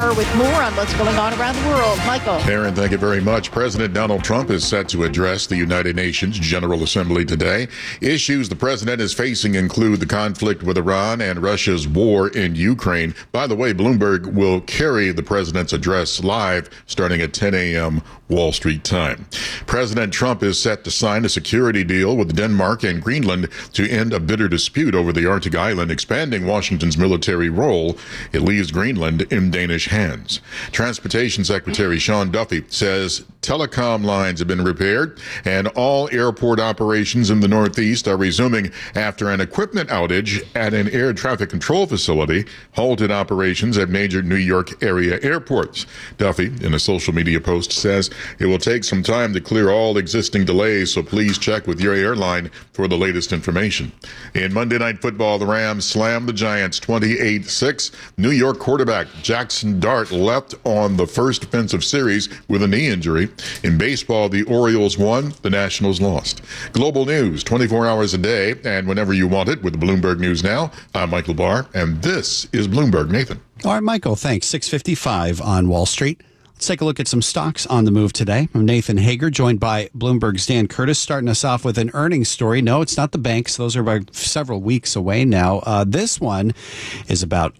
Bauer with more on what's going on around the world. Michael. Aaron, thank you very much. President Donald Trump is set to address the United Nations General Assembly today. Issues the president is facing include the conflict with Iran and Russia's war in Ukraine. By the way, Bloomberg will carry the president's address live starting at 10 a.m. Wall Street time. President Trump is set to sign a security deal with Denmark and Greenland to end a bitter dispute over the Arctic island, expanding Washington's military role. It leaves Greenland in Danish hands. Transportation Secretary Sean Duffy says telecom lines have been repaired and all airport operations in the Northeast are resuming after an equipment outage at an air traffic control facility halted operations at major New York area airports. Duffy, in a social media post, says it will take some time to clear all existing delays, so please check with your airline for the latest information. In Monday Night Football, the Rams slammed the Giants 28-6. New York quarterback Jackson Dart left on the first offensive series with a knee injury. In baseball, the Orioles won, the Nationals lost. Global news 24 hours a day and whenever you want it with Bloomberg News Now. I'm Michael Barr, and this is Bloomberg. Nathan. All right, Michael, thanks. 6:55 on Wall Street. Let's take a look at some stocks on the move today. I'm Nathan Hager, joined by Bloomberg's Dan Curtis, starting us off with an earnings story. No, it's not the banks. Those are about several weeks away now. This one is about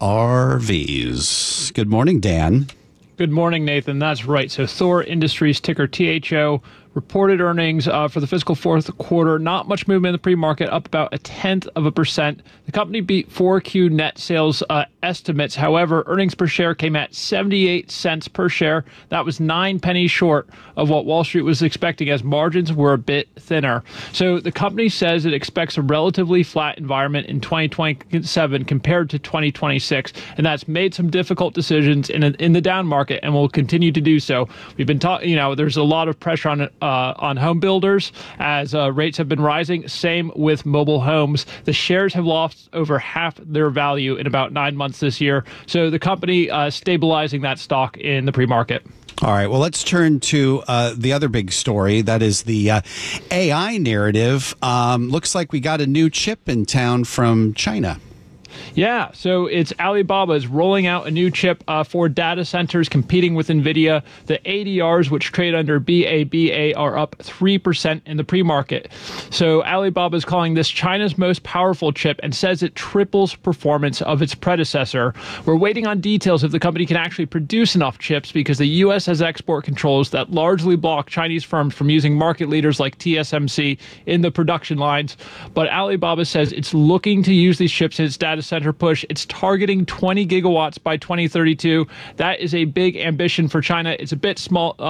RVs. Good morning, Dan. Good morning, Nathan. That's right. So Thor Industries, ticker THO, reported earnings for the fiscal fourth quarter. Not much movement in the pre-market, up about 0.1%. The company beat 4Q net sales estimates. However, earnings per share came at 78 cents per share. That was 9 pennies short of what Wall Street was expecting, as margins were a bit thinner. So the company says it expects a relatively flat environment in 2027 compared to 2026, and that's made some difficult decisions in the down market and will continue to do so. We've been talking, there's a lot of pressure on home builders as rates have been rising. Same with mobile homes. The shares have lost over half their value in about 9 months this year. So the company stabilizing that stock in the pre-market. All right, well, let's turn to the other big story. That is the AI narrative. Looks like we got a new chip in town from China. Yeah, so it's Alibaba is rolling out a new chip for data centers competing with NVIDIA. The ADRs, which trade under BABA, are up 3% in the pre-market. So Alibaba is calling this China's most powerful chip and says it triples performance of its predecessor. We're waiting on details if the company can actually produce enough chips, because the U.S. has export controls that largely block Chinese firms from using market leaders like TSMC in the production lines. But Alibaba says it's looking to use these chips in its data center push. It's targeting 20 gigawatts by 2032. That is a big ambition for China. It's a bit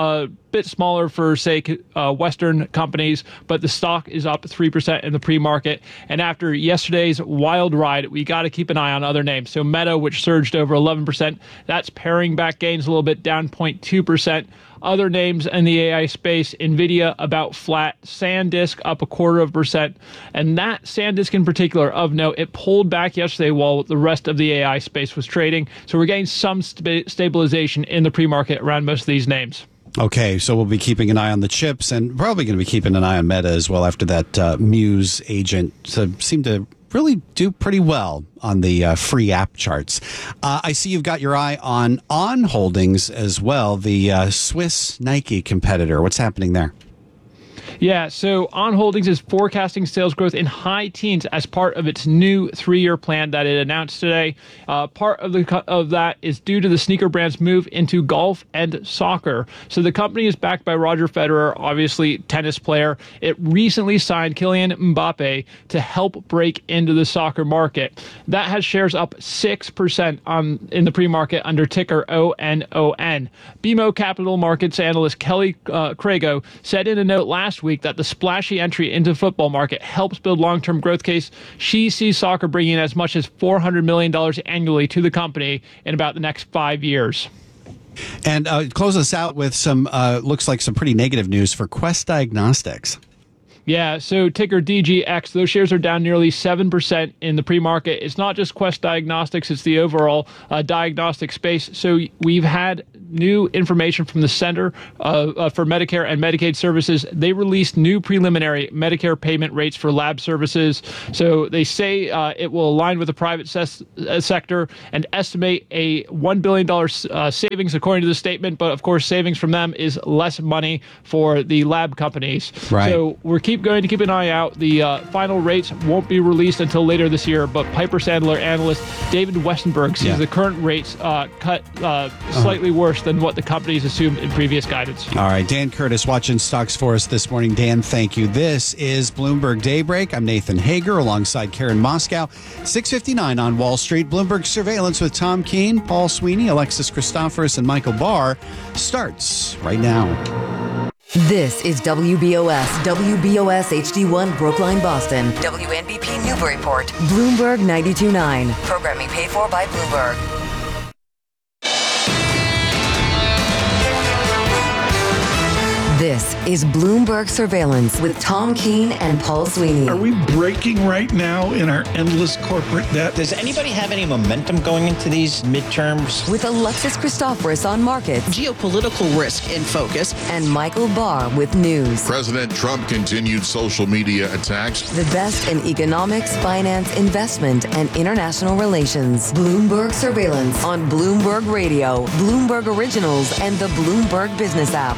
smaller for, say, Western companies, but the stock is up 3% in the pre-market. And after yesterday's wild ride, we got to keep an eye on other names. So Meta, which surged over 11%, that's paring back gains a little bit, down 0.2%. Other names in the AI space, NVIDIA about flat, SanDisk up 0.25%. And that SanDisk in particular, of note, it pulled back yesterday while the rest of the AI space was trading. So we're getting some stabilization in the pre-market around most of these names. Okay, so we'll be keeping an eye on the chips and probably going to be keeping an eye on Meta as well after that Muse agent seemed to really do pretty well on the free app charts. I see you've got your eye on On Holdings as well, the Swiss Nike competitor. What's happening there? Yeah, so On Holdings is forecasting sales growth in high teens as part of its new 3-year plan that it announced today. Part of that is due to the sneaker brand's move into golf and soccer. So the company is backed by Roger Federer, obviously tennis player. It recently signed Kylian Mbappe to help break into the soccer market. That has shares up 6% in the pre-market under ticker ONON. BMO Capital Markets analyst Kelly Crago said in a note last week that the splashy entry into the football market helps build long-term growth case. She sees soccer bringing in as much as $400 million annually to the company in about the next 5 years. And close us out with some, looks like some pretty negative news for Quest Diagnostics. Yeah, so ticker DGX, those shares are down nearly 7% in the pre-market. It's not just Quest Diagnostics, it's the overall diagnostic space. So we've had new information from the Center for Medicare and Medicaid Services. They released new preliminary Medicare payment rates for lab services. So they say it will align with the private sector and estimate a $1 billion savings according to the statement. But of course, savings from them is less money for the lab companies. Right. So we're going to keep an eye out. The final rates won't be released until later this year, but Piper Sandler analyst David Westenberg sees the current rates cut slightly worse than what the companies assumed in previous guidance. All right, Dan Curtis watching stocks for us this morning. Dan, thank you. This is Bloomberg Daybreak. I'm Nathan Hager alongside Karen Moscow. 6:59 on Wall Street. Bloomberg Surveillance with Tom Keene, Paul Sweeney, Alexis Christoforous, and Michael Barr starts right now. This is WBOS HD1 Brookline, Boston. WNBP Newburyport. Bloomberg 92.9. Programming paid for by Bloomberg. This is Bloomberg Surveillance with Tom Keene and Paul Sweeney. Are we breaking right now in our endless corporate debt? Does anybody have any momentum going into these midterms? With Alexis Christoforous on markets. Geopolitical risk in focus. And Michael Barr with news. President Trump continued social media attacks. The best in economics, finance, investment, and international relations. Bloomberg Surveillance on Bloomberg Radio, Bloomberg Originals, and the Bloomberg Business app.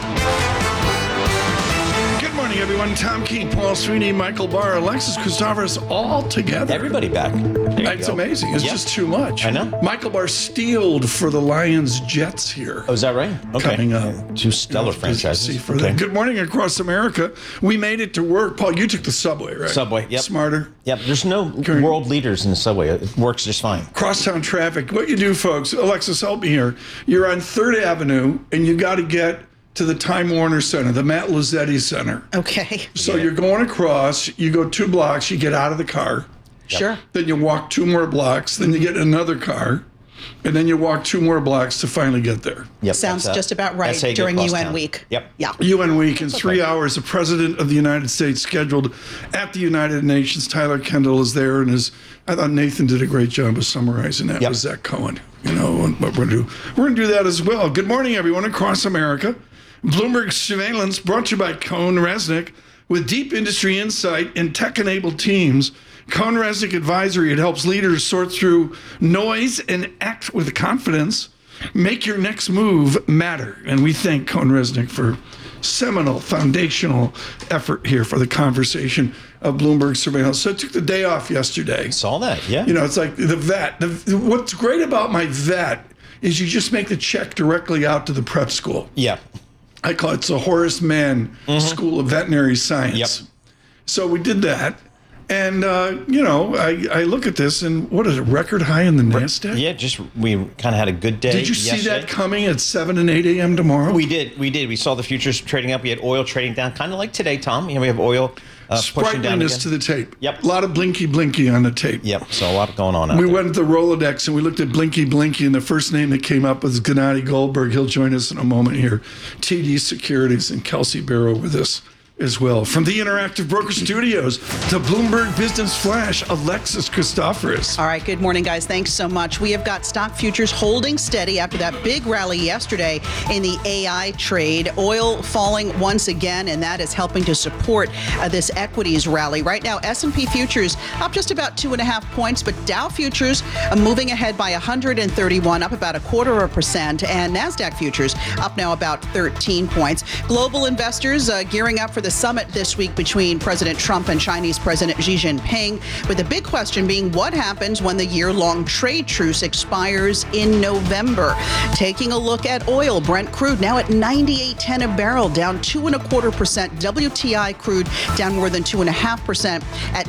Good morning, everyone. Tom Keene, Paul Sweeney, Michael Barr, Alexis Christoforous, all together. Everybody back. It's amazing. It's just too much. I know. Michael Barr steeled for the Lions Jets here. Oh, is that right? Okay. Coming up. Two stellar franchises. For them. Good morning across America. We made it to work. Paul, you took the subway, right? Subway, yep. Smarter. Yep, there's no world leaders in the subway. It works just fine. Crosstown traffic. What you do, folks, Alexis, help me here. You're on 3rd Avenue, and you got to get to the Time Warner Center, the Matt Lozzetti Center. Okay. So you're going across, you go 2 blocks, you get out of the car. Sure. Then you walk 2 more blocks, then you get another car, and then you walk 2 more blocks to finally get there. Yep, Sounds just about right during UN week. Yep. Yeah. UN week in 3 hours. The President of the United States scheduled at the United Nations. Tyler Kendall is there, and I thought Nathan did a great job of summarizing that with Zach Cohen. You know, and what we're going to do. We're going to do that as well. Good morning, everyone across America. Bloomberg Surveillance brought to you by CohnReznick. With deep industry insight and tech-enabled teams, CohnReznick Advisory, it helps leaders sort through noise and act with confidence. Make your next move matter. And we thank CohnReznick for seminal, foundational effort here for the conversation of Bloomberg Surveillance. So I took the day off yesterday. Saw that, yeah. You know, it's like the vet. What's great about my vet is you just make the check directly out to the prep school. Yeah. I call it the Horace Mann School of Veterinary Science. Yep. So we did that. And, you know, I look at this and what is it, record high in the NASDAQ? Yeah, we kind of had a good day. Did you see that coming at 7 and 8 a.m. tomorrow? We did. We saw the futures trading up. We had oil trading down, kind of like today, Tom. You know, we have oil pushing down again. Sprightliness to the tape. Yep. A lot of blinky on the tape. Yep, so a lot going on out We there. went to the Rolodex and we looked at Blinky, and the first name that came up was Gennady Goldberg. He'll join us in a moment here. TD Securities and Kelsey Barrow with us as well. From the Interactive Broker Studios, the Bloomberg Business Flash, Alexis Christoforous. All right, good morning, guys. Thanks so much. We have got stock futures holding steady after that big rally yesterday in the AI trade. Oil falling once again, and that is helping to support this equities rally. Right now, S&P futures up just about 2.5 points, but Dow futures moving ahead by 131, up about 0.25%, and NASDAQ futures up now about 13 points. Global investors gearing up for the summit this week between President Trump and Chinese President Xi Jinping, with the big question being what happens when the year-long trade truce expires in November. Taking a look at oil, Brent crude now at $98.10 a barrel, down 2.25%. WTI crude down more than 2.5% at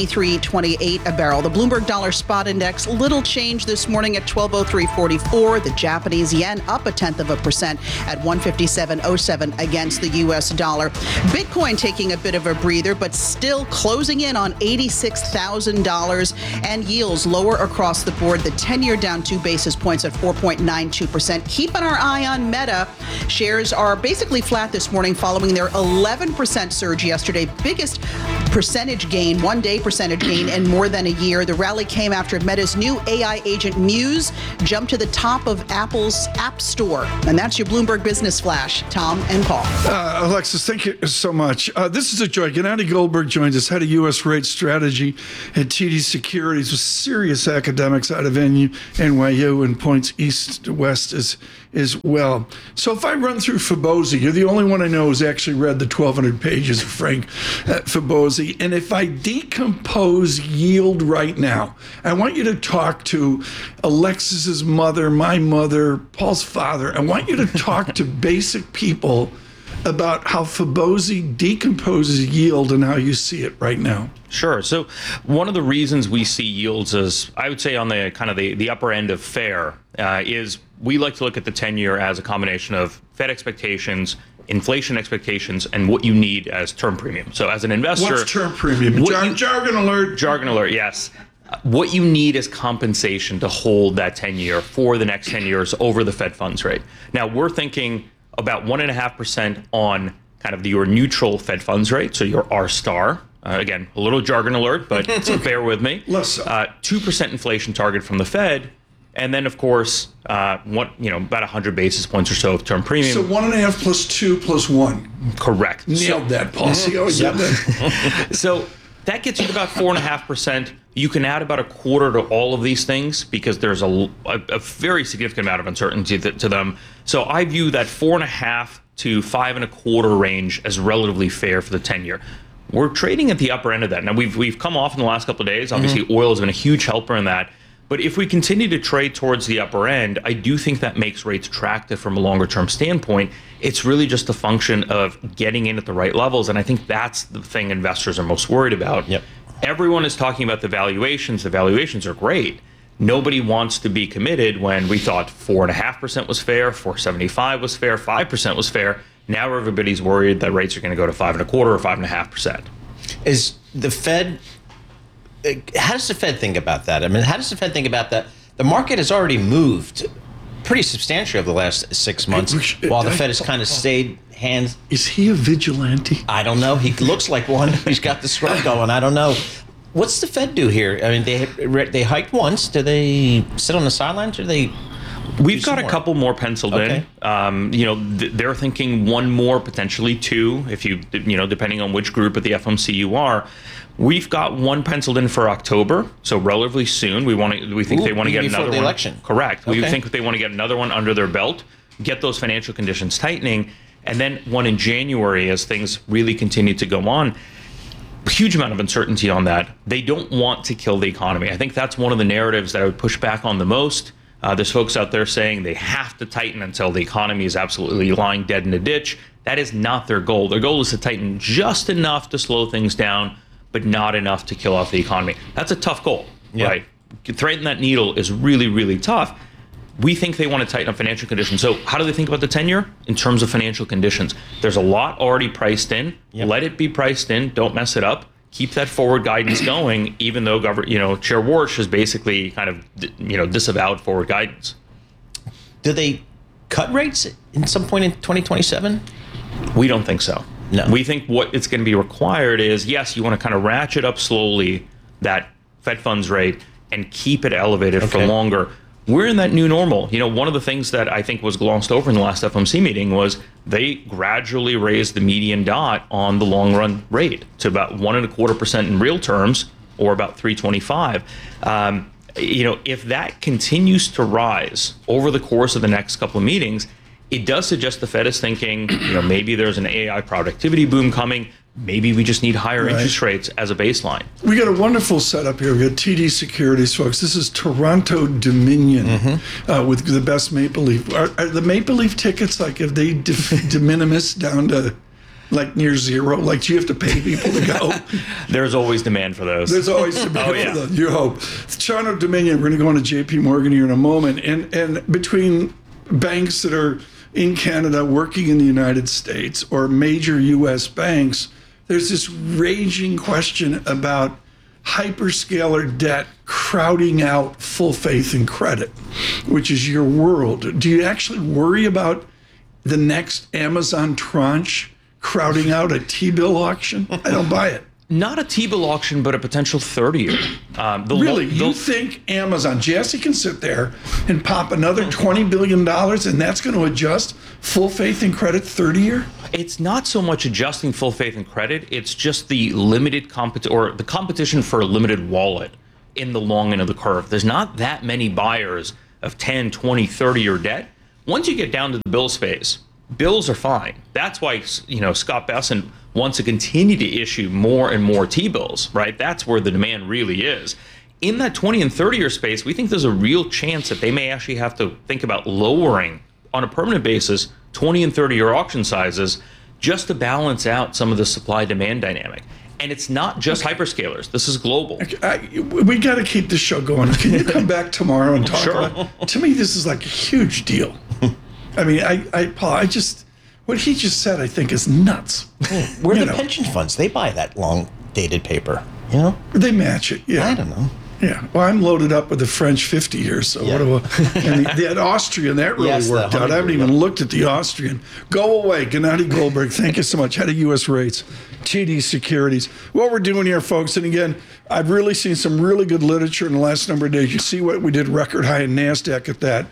$93.28 a barrel. The Bloomberg Dollar Spot Index, little change this morning at 1203.44. The Japanese yen up 0.1% at 157.07 against the U.S. dollar. Big Bitcoin taking a bit of a breather, but still closing in on $86,000, and yields lower across the board. The 10-year down 2 basis points at 4.92%. Keeping our eye on Meta. Shares are basically flat this morning following their 11% surge yesterday. Biggest percentage gain, one-day percentage gain in more than a year. The rally came after Meta's new AI agent Muse jumped to the top of Apple's App Store. And that's your Bloomberg Business Flash. Tom and Paul. Alexis, thank you so much. This is a joy. Gennady Goldberg joins us, head of U.S. rate strategy at TD Securities, with serious academics out of NYU and points east to west as well. So if I run through Fibonacci, you're the only one I know who's actually read the 1,200 pages of Frank Fibonacci. And if I decompose yield right now, I want you to talk to Alexis's mother, my mother, Paul's father. I want you to talk to basic people about how Fibonacci decomposes yield and how you see it right now. Sure. So one of the reasons we see yields as, I would say, on the kind of the upper end of fair is we like to look at the 10-year as a combination of Fed expectations, inflation expectations, and what you need as term premium. So as an investor... What's term premium? Jargon alert. Jargon alert, yes. What you need is compensation to hold that 10-year for the next 10 years over the Fed funds rate. Now, we're thinking about 1.5% on kind of your neutral Fed funds rate, so your R star. Again, a little jargon alert, but bear with me. 2% inflation target from the Fed, and then of course, about 100 basis points or so of term premium. So 1.5 plus 2 plus 1. Correct. Nailed that, Paul. See how I did that? So that gets you to about 4.5%. You can add about a quarter to all of these things because there's a very significant amount of uncertainty to them. So I view that 4.5 to 5.25 range as relatively fair for the 10-year. We're trading at the upper end of that. Now, we've come off in the last couple of days. Obviously, oil has been a huge helper in that. But if we continue to trade towards the upper end, I do think that makes rates attractive from a longer-term standpoint. It's really just a function of getting in at the right levels, and I think that's the thing investors are most worried about. Yep. Everyone is talking about the valuations. The valuations are great. Nobody wants to be committed when we thought 4.5% was fair, 4.75 was fair, 5% was fair. Now everybody's worried that rates are going to go to 5.25 or 5.5%. Is the Fed? How does the Fed think about that? I mean, how does the Fed think about that? The market has already moved pretty substantially over the last 6 months, while the Fed has kind of stayed hands. Is he a vigilante? I don't know. He looks like one. He's got the scrub going. I don't know. What's the Fed do here? I mean, they hiked once. Do they sit on the sidelines, or do they? We've got a couple more penciled in. They're thinking one more, potentially two, if depending on which group at the FOMC you are. We've got one penciled in for October, so relatively soon. We think they want to get another one. Election. Correct. We think they want to get another one under their belt, get those financial conditions tightening, and then one in January as things really continue to go on. Huge amount of uncertainty on that. They don't want to kill the economy. I think that's one of the narratives that I would push back on the most. There's folks out there saying they have to tighten until the economy is absolutely lying dead in a ditch. That is not their goal. Their goal is to tighten just enough to slow things down, but not enough to kill off the economy. That's a tough goal, right? Threading that needle is really, really tough. We think they want to tighten up financial conditions. So how do they think about the 10-year? In terms of financial conditions, there's a lot already priced in. Yep. Let it be priced in. Don't mess it up. Keep that forward guidance going, even though Chair Warsh has basically kind of disavowed forward guidance. Do they cut rates in some point in 2027? We don't think so. No. We think what it's going to be required is, yes, you want to kind of ratchet up slowly that Fed funds rate and keep it elevated for longer. We're in that new normal. One of the things that I think was glossed over in the last FOMC meeting was they gradually raised the median dot on the long run rate to about 1.25% in real terms, or about 3.25. If that continues to rise over the course of the next couple of meetings, it does suggest the Fed is thinking, maybe there's an AI productivity boom coming. Maybe we just need higher interest rates as a baseline. We got a wonderful setup here. We got TD Securities, folks. This is Toronto Dominion with the best Maple Leaf. Are the Maple Leaf tickets, like, if they de minimis down to like near zero? Like, do you have to pay people to go? There's always demand for those. There's always demand for those. You hope. Toronto Dominion, we're going to go on to JP Morgan here in a moment. And between banks that are in Canada working in the United States or major U.S. banks, there's this raging question about hyperscaler debt crowding out full faith and credit, which is your world. Do you actually worry about the next Amazon tranche crowding out a T-bill auction? I don't buy it. Not a T-bill auction, but a potential 30-year. Really? You think Amazon, Jesse can sit there and pop another $20 billion and that's going to adjust full faith and credit 30-year? It's not so much adjusting full faith and credit. It's just the limited the competition for a limited wallet in the long end of the curve. There's not that many buyers of 10, 20, 30-year debt. Once you get down to the bill space, bills are fine. That's why, Scott Bessent wants to continue to issue more and more T-bills, right? That's where the demand really is. In that 20 and 30-year space, we think there's a real chance that they may actually have to think about lowering, on a permanent basis, 20 and 30-year auction sizes just to balance out some of the supply-demand dynamic. And it's not just hyperscalers. This is global. We got to keep this show going. Can you come back tomorrow and talk about it? To me, this is like a huge deal. I mean, Paul, what he just said, I think, is nuts. Where are the pension funds? They buy that long-dated paper, They match it, yeah. I don't know. Yeah, well, I'm loaded up with the French 50 years, so what do and that Austrian, that really worked out. I haven't even looked at the Austrian. Go away, Gennady Goldberg, thank you so much. Head of U.S. Rates, TD Securities. What we're doing here, folks, and again, I've really seen some really good literature in the last number of days. You see what we did record high in NASDAQ at that.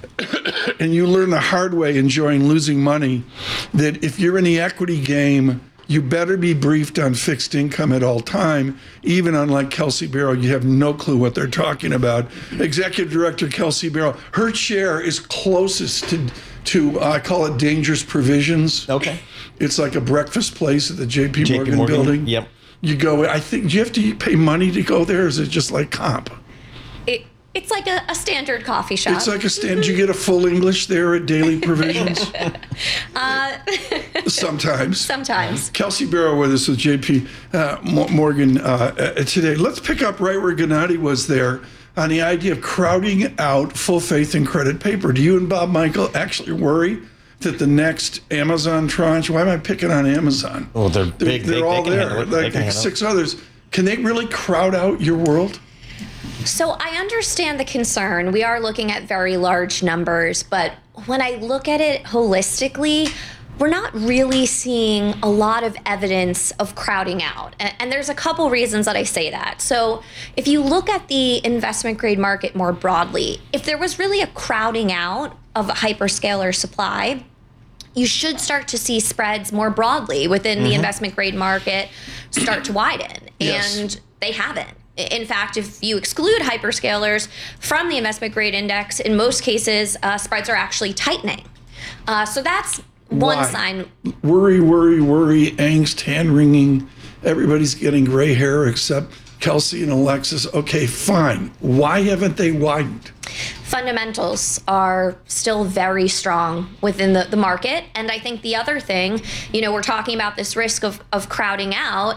And you learn the hard way, enjoying losing money, that if you're in the equity game, you better be briefed on fixed income at all time. Even unlike Kelsey Barrow, you have no clue what they're talking about. Executive Director Kelsey Barrow, her chair is closest to I call it dangerous provisions. Okay. It's like a breakfast place at the JP Morgan building. Yep. You go, I think, do you have to pay money to go there, or is it just like comp? It's like a standard coffee shop. It's like a stand. Do you get a full English there at Daily Provisions? Sometimes. Sometimes. Kelsey Barrow with us with JP Morgan today. Let's pick up right where Gennady was there on the idea of crowding out full faith and credit paper. Do you and Bob Michael actually worry that the next Amazon tranche, why am I picking on Amazon? Well, they're big. They're all there, like 6 others. Can they really crowd out your world? So I understand the concern. We are looking at very large numbers, but when I look at it holistically, we're not really seeing a lot of evidence of crowding out. And there's a couple reasons that I say that. So if you look at the investment grade market more broadly, if there was really a crowding out of a hyperscaler supply, you should start to see spreads more broadly within the investment grade market start to widen. Yes. And they haven't. In fact, if you exclude hyperscalers from the investment grade index, in most cases, spreads are actually tightening. So that's one sign. Worry, angst, hand-wringing. Everybody's getting gray hair except Kelsey and Alexis. Okay, fine. Why haven't they widened? Fundamentals are still very strong within the market. And I think the other thing, we're talking about this risk of crowding out.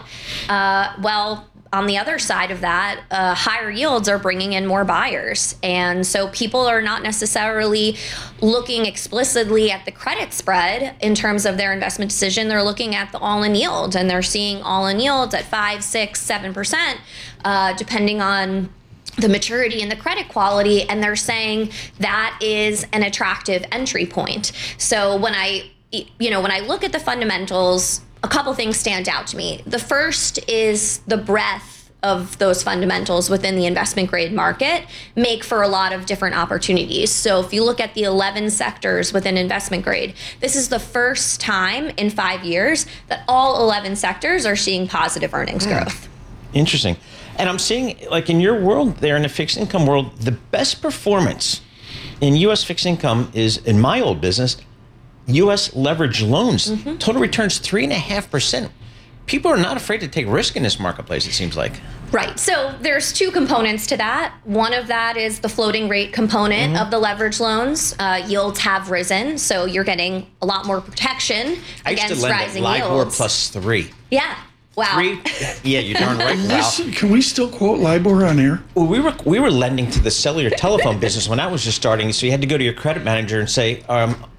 On the other side of that, higher yields are bringing in more buyers. And so people are not necessarily looking explicitly at the credit spread in terms of their investment decision. They're looking at the all-in yield, and they're seeing all-in yields at 5%, 6%, 7%, depending on the maturity and the credit quality. And they're saying that is an attractive entry point. So when I look at the fundamentals, a couple things stand out to me. The first is the breadth of those fundamentals within the investment grade market make for a lot of different opportunities. So if you look at the 11 sectors within investment grade, this is the first time in 5 years that all 11 sectors are seeing positive earnings growth. Interesting. And I'm seeing, like in your world there, in the fixed income world, the best performance in U.S. fixed income is, in my old business, U.S. leverage loans. Total returns 3.5%. People are not afraid to take risk in this marketplace, it seems like. Right. So there's two components to that. One of that is the floating rate component of the leverage loans. Yields have risen, so you're getting a lot more protection against rising yields. LIBOR plus 3. Yeah. Wow. 3? Yeah, you're darn right. Wow. Can we still quote LIBOR on air? Well, we were lending to the cellular telephone business when I was just starting, so you had to go to your credit manager and say,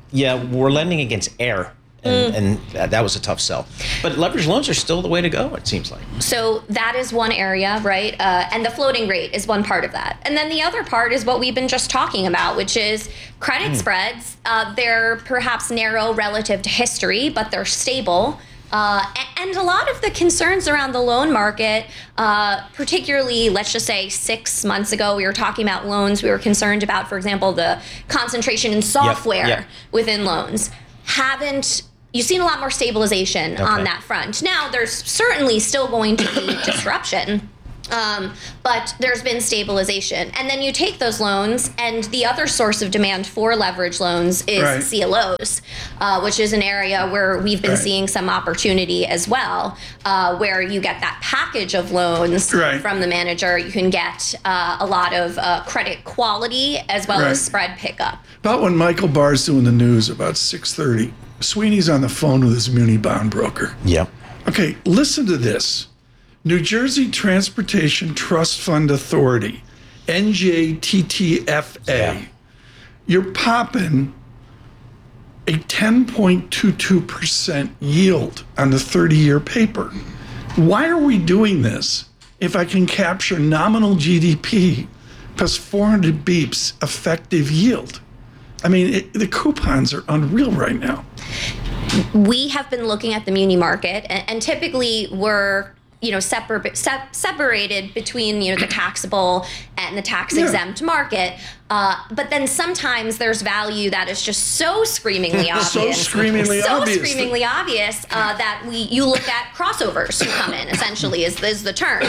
Yeah, we're lending against air. And that was a tough sell. But leveraged loans are still the way to go, it seems like. So that is one area, right? And the floating rate is one part of that. And then the other part is what we've been just talking about, which is credit spreads. They're perhaps narrow relative to history, but they're stable. And a lot of the concerns around the loan market, particularly, let's just say 6 months ago, we were talking about loans. We were concerned about, for example, the concentration in software within loans. You've seen a lot more stabilization on that front. Now, there's certainly still going to be disruption, but there's been stabilization. And then you take those loans, and the other source of demand for leverage loans is CLOs, which is an area where we've been seeing some opportunity as well, where you get that package of loans from the manager. You can get a lot of credit quality as well as spread pickup. About when Michael Barr's doing the news about 6:30, Sweeney's on the phone with his muni bond broker. Yeah. Okay, listen to this. New Jersey Transportation Trust Fund Authority, NJTTFA. You're popping a 10.22% yield on the 30-year paper. Why are we doing this if I can capture nominal GDP plus 400 beeps effective yield? I mean, the coupons are unreal right now. We have been looking at the muni market, and typically we're separated between the taxable and the tax exempt market. But then sometimes there's value that is just so screamingly obvious. So screamingly obvious that you look at crossovers who come in, essentially, is the term.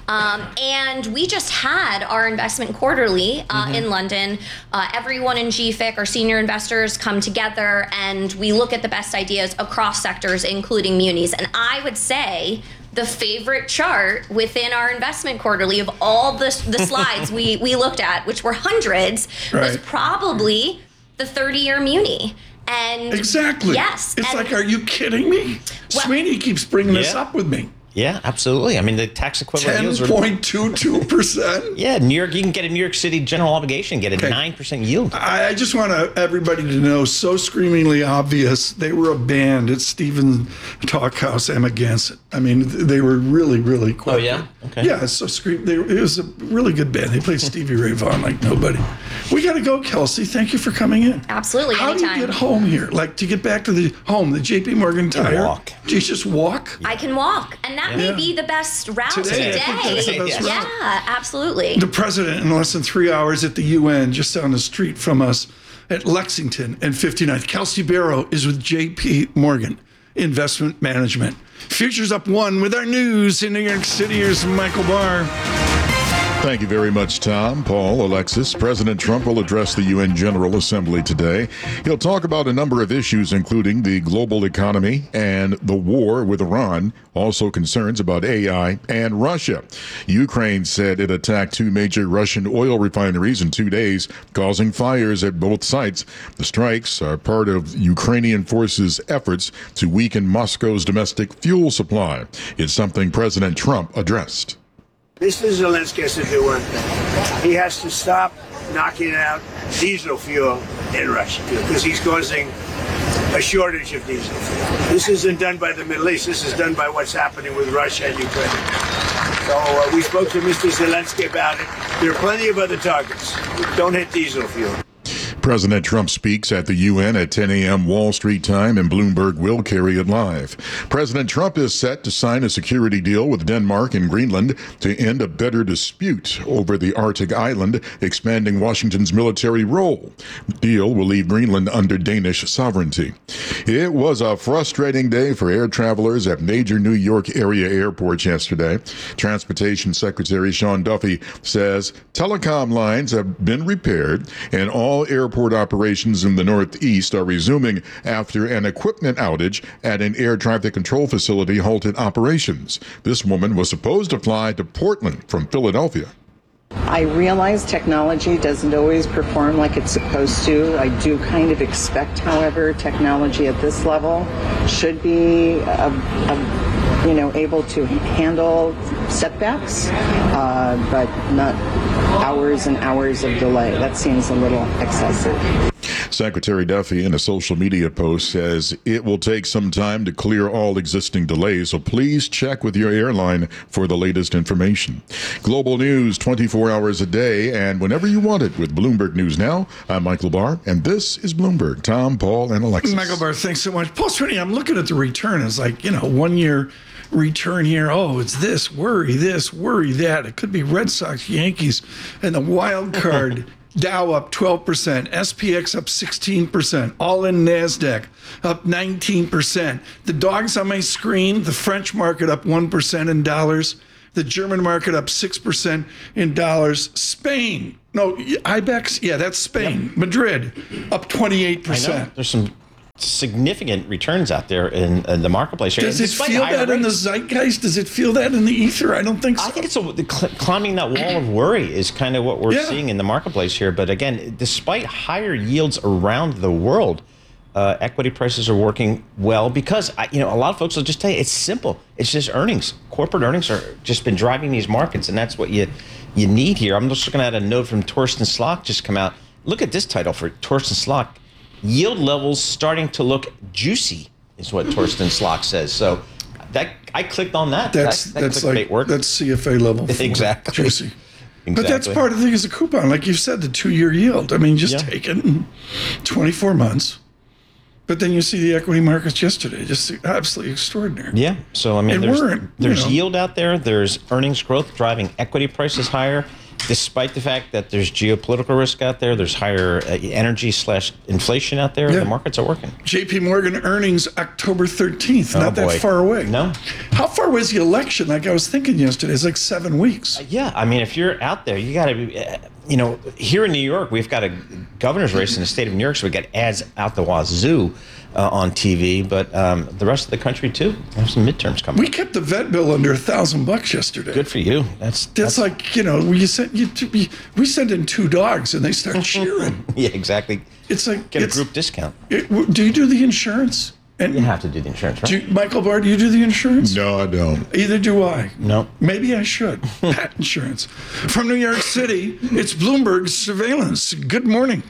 And we just had our investment quarterly in London. Everyone in GFIC, our senior investors, come together and we look at the best ideas across sectors, including munis. And I would say the favorite chart within our investment quarterly of all the slides we looked at, which were hundreds, was probably the 30-year muni. And exactly. Yes. It's like, are you kidding me? Sweeney keeps bringing this up with me. Yeah, absolutely. I mean, the tax equivalent yields are 10.22%. Yeah, New York. You can get a New York City general obligation, get a 9% yield. I just want everybody to know, so screamingly obvious. They were a band at Stephen Talkhouse, Amagansett. I mean, they were really, really quick. Oh yeah, okay. Yeah, so it was a really good band. They played Stevie Ray Vaughan like nobody. We got to go, Kelsey. Thank you for coming in. Absolutely. How anytime. do you get home here? Like to get back to the JP Morgan Tire? Walk. Do you just walk? I can walk, and that may be the best route today. I think that's the best route. Yeah, absolutely. The president in less than 3 hours at the UN, just down the street from us at Lexington and 59th. Kelsey Barrow is with JP Morgan Investment Management. Futures up 1 with our news in New York City. Here's Michael Barr. Thank you very much, Tom, Paul, Alexis. President Trump will address the UN General Assembly today. He'll talk about a number of issues, including the global economy and the war with Iran, also concerns about AI and Russia. Ukraine said it attacked 2 major Russian oil refineries in 2 days, causing fires at both sites. The strikes are part of Ukrainian forces' efforts to weaken Moscow's domestic fuel supply. It's something President Trump addressed. Mr. Zelensky has to do one thing. He has to stop knocking out diesel fuel in Russia because he's causing a shortage of diesel fuel. This isn't done by the Middle East. This is done by what's happening with Russia and Ukraine. So we spoke to Mr. Zelensky about it. There are plenty of other targets. Don't hit diesel fuel. President Trump speaks at the UN at 10 a.m. Wall Street time, and Bloomberg will carry it live. President Trump is set to sign a security deal with Denmark and Greenland to end a bitter dispute over the Arctic island, expanding Washington's military role. The deal will leave Greenland under Danish sovereignty. It was a frustrating day for air travelers at major New York area airports yesterday. Transportation Secretary Sean Duffy says telecom lines have been repaired and all airport operations in the Northeast are resuming after an equipment outage at an air traffic control facility halted operations. This woman was supposed to fly to Portland from Philadelphia. I realize technology doesn't always perform like it's supposed to. I do kind of expect, however, technology at this level should be able to handle setbacks, but not hours and hours of delay. That seems a little excessive. Secretary Duffy, in a social media post, says it will take some time to clear all existing delays, so please check with your airline for the latest information. Global news 24 hours a day and whenever you want it with Bloomberg News Now. I'm Michael Barr, and this is Bloomberg. Tom, Paul, and Alexis. Michael Barr, thanks so much. Paul Sweeney, I'm looking at the return. It's like, 1 year return here. Oh, it's this, worry that. It could be Red Sox, Yankees, and the wild card. Dow up 12%, SPX up 16%, all in NASDAQ up 19%. The dogs on my screen, the French market up 1% in dollars, the German market up 6% in dollars. Spain, no, IBEX, yeah, that's Spain. Yep. Madrid up 28%. I know. There's some significant returns out there in the marketplace. Does it feel that in the zeitgeist? Does it feel that in the ether? I don't think so. I think it's climbing that wall of worry is kind of what we're seeing in the marketplace here. But again, despite higher yields around the world, equity prices are working well because a lot of folks will just tell you it's simple. It's just earnings. Corporate earnings are just been driving these markets, and that's what you need here. I'm just looking at a note from Torsten Slok just come out. Look at this title for Torsten Slok. Yield levels starting to look juicy is what Torsten Slok says. So that I clicked on that. That's like work. That's CFA level. Exactly. Juicy. Exactly. But that's part of the thing is a coupon. Like you said, the 2-year yield. I mean, just take it in 24 months. But then you see the equity markets yesterday, just absolutely extraordinary. Yeah. So, I mean, there's yield out there. There's earnings growth driving equity prices higher. Despite the fact that there's geopolitical risk out there, there's higher energy/inflation out there, the markets are working. JP Morgan earnings October 13th, not that far away. No. How far was the election? Like I was thinking yesterday, it's like 7 weeks. Yeah, I mean, if you're out there, you got to be, here in New York, we've got a governor's race in the state of New York, so we got ads out the wazoo on TV, but the rest of the country too. There's some midterms coming. We kept the vet bill under $1,000 yesterday. Good for you. That's like we send in 2 dogs and they start cheering. Yeah, exactly. It's like get a group discount. Do you do the insurance? And you have to do the insurance, right? Michael Barr, do you do the insurance? No, I don't. Either do I. No. Maybe I should. Pet insurance. From New York City, it's Bloomberg Surveillance. Good morning.